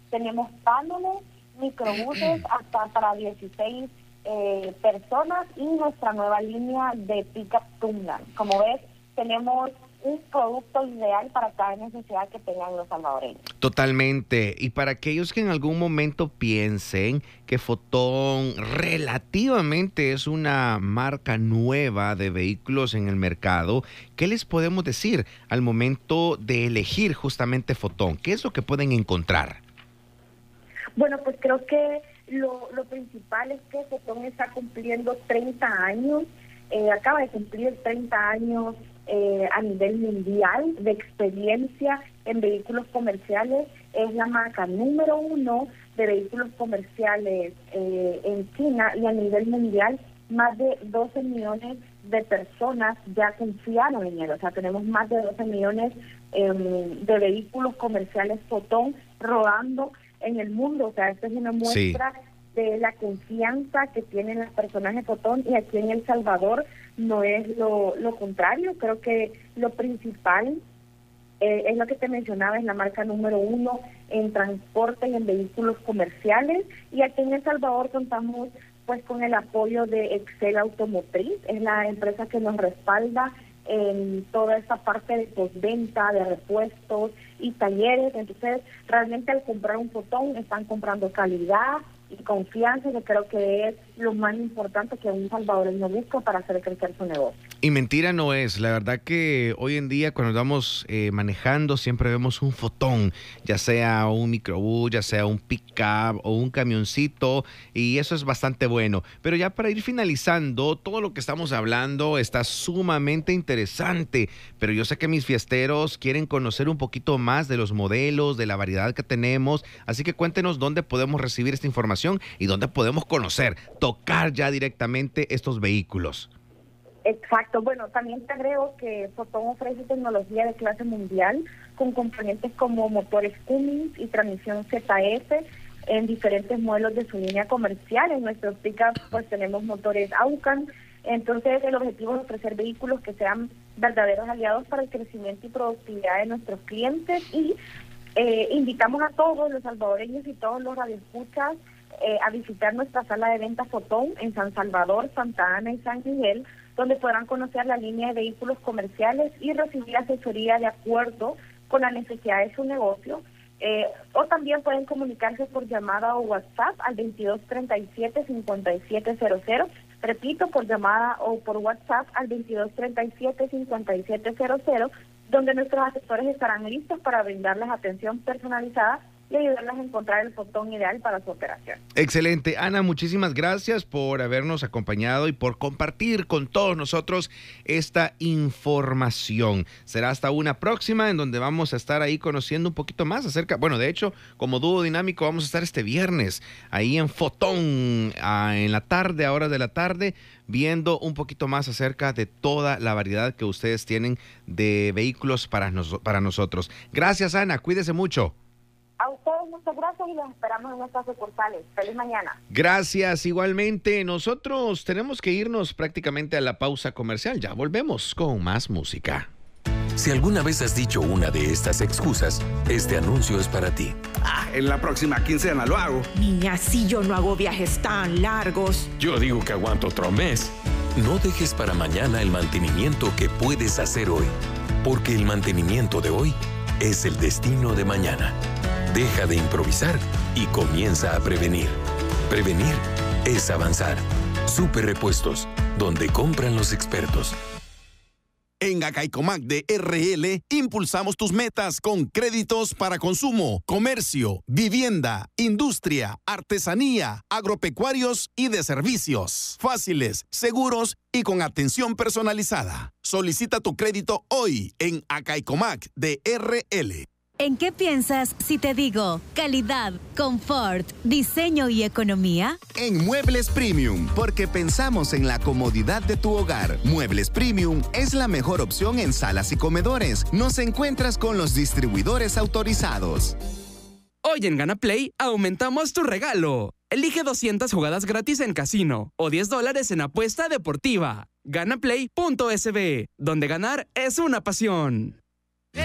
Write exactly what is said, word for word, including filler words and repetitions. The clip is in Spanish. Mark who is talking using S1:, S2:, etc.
S1: Tenemos paneles, microbuses hasta para dieciséis eh, personas y nuestra nueva línea de pick-up Tundra. Como ves, tenemos un producto ideal para cada necesidad que tengan los salvadoreños.
S2: Totalmente. Y para aquellos que en algún momento piensen que Fotón relativamente es una marca nueva de vehículos en el mercado, ¿qué les podemos decir al momento de elegir justamente Fotón? ¿Qué es lo que pueden encontrar?
S1: Bueno, pues creo que lo, lo principal es que Fotón está cumpliendo treinta años, eh, acaba de cumplir treinta años Eh, a nivel mundial de experiencia en vehículos comerciales. Es la marca número uno de vehículos comerciales eh, en China, y a nivel mundial más de doce millones de personas ya confiaron en él. O sea, tenemos más de doce millones eh, de vehículos comerciales Fotón rodando en el mundo. O sea, esto es una muestra sí. de la confianza que tienen las personas de Fotón, y aquí en El Salvador no es lo, lo contrario. Creo que lo principal eh, es lo que te mencionaba, es la marca número uno en transporte y en vehículos comerciales, y aquí en El Salvador contamos pues con el apoyo de Excel Automotriz, es la empresa que nos respalda en toda esta parte de postventa, de repuestos y talleres. Entonces, realmente al comprar un Fotón están comprando calidad y confianza, que creo que es lo más importante que un salvadoreño busca para hacer crecer su negocio.
S2: Y mentira no es, la verdad que hoy en día cuando vamos eh, manejando siempre vemos un Fotón, ya sea un microbús, ya sea un pick-up o un camioncito, y eso es bastante bueno. Pero ya para ir finalizando, todo lo que estamos hablando está sumamente interesante, pero yo sé que mis fiesteros quieren conocer un poquito más de los modelos, de la variedad que tenemos, así que cuéntenos dónde podemos recibir esta información y dónde podemos conocer, tocar ya directamente estos vehículos.
S1: Exacto. Bueno, también te agrego que Fotón ofrece tecnología de clase mundial con componentes como motores Cummins y transmisión Z F en diferentes modelos de su línea comercial. En nuestros pickups pues tenemos motores Aucan. Entonces el objetivo es ofrecer vehículos que sean verdaderos aliados para el crecimiento y productividad de nuestros clientes, y eh, invitamos a todos los salvadoreños y todos los radioescuchas eh, a visitar nuestra sala de venta Fotón en San Salvador, Santa Ana y San Miguel, donde podrán conocer la línea de vehículos comerciales y recibir asesoría de acuerdo con la necesidad de su negocio. Eh, o también pueden comunicarse por llamada o WhatsApp al veintidós treinta y siete cincuenta y siete cero cero. Repito, por llamada o por WhatsApp al veintidós treinta y siete cincuenta y siete cero cero, donde nuestros asesores estarán listos para brindarles atención personalizada y ayudarlas a encontrar el Fotón ideal para su operación.
S2: Excelente. Ana, muchísimas gracias por habernos acompañado y por compartir con todos nosotros esta información. Será hasta una próxima en donde vamos a estar ahí conociendo un poquito más acerca, bueno, de hecho, como dúo dinámico vamos a estar este viernes ahí en Fotón, ah, en la tarde, a horas de la tarde, viendo un poquito más acerca de toda la variedad que ustedes tienen de vehículos para, nos, para nosotros. Gracias, Ana. Cuídese mucho.
S1: A ustedes muchas gracias y los esperamos en nuestras sucursales. Feliz mañana.
S2: Gracias, igualmente. Nosotros tenemos que irnos prácticamente a la pausa comercial. Ya volvemos con más música.
S3: Si alguna vez has dicho una de estas excusas, este anuncio es para ti.
S4: Ah, en la próxima quincena lo hago.
S5: Niña, si yo no hago viajes tan largos.
S3: Yo digo que aguanto otro mes. No dejes para mañana el mantenimiento que puedes hacer hoy, porque el mantenimiento de hoy es el destino de mañana. Deja de improvisar y comienza a prevenir. Prevenir es avanzar. Super Repuestos, donde compran los expertos.
S6: En Acaicomac de R L impulsamos tus metas con créditos para consumo, comercio, vivienda, industria, artesanía, agropecuarios y de servicios. Fáciles, seguros y con atención personalizada. Solicita tu crédito hoy en Acaicomac de R L.
S7: ¿En qué piensas si te digo calidad, confort, diseño y economía?
S8: En Muebles Premium, porque pensamos en la comodidad de tu hogar. Muebles Premium es la mejor opción en salas y comedores. Nos encuentras con los distribuidores autorizados.
S9: Hoy en Gana Play aumentamos tu regalo. Elige doscientas jugadas gratis en casino o diez dólares en apuesta deportiva. Ganaplay punto es be, donde ganar es una pasión.